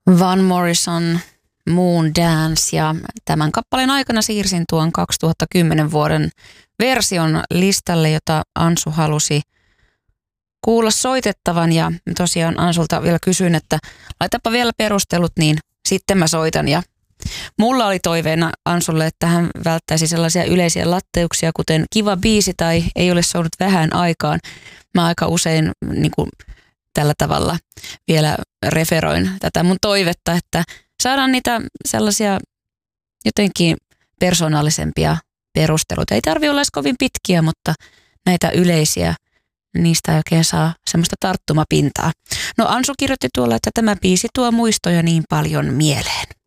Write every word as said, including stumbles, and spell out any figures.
Van Morrison, Moon Dance, ja tämän kappaleen aikana siirsin tuon kaksituhattakymmenen vuoden version listalle, jota Ansu halusi kuulla soitettavan, ja tosiaan Ansulta vielä kysyin, että laitapa vielä perustelut, niin sitten mä soitan. Ja mulla oli toiveena Ansulle, että hän välttäisi sellaisia yleisiä latteuksia, kuten kiva biisi tai ei ole soinut vähän aikaan. Mä aika usein niin kuin tällä tavalla vielä referoin tätä mun toivetta, että saadaan niitä sellaisia jotenkin persoonallisempia perusteluita. Ei tarvitse olla edes kovin pitkiä, mutta näitä yleisiä, niistä ei oikein saa semmoista tarttumapintaa. No Ansu kirjoitti tuolla, että tämä biisi tuo muistoja niin paljon mieleen.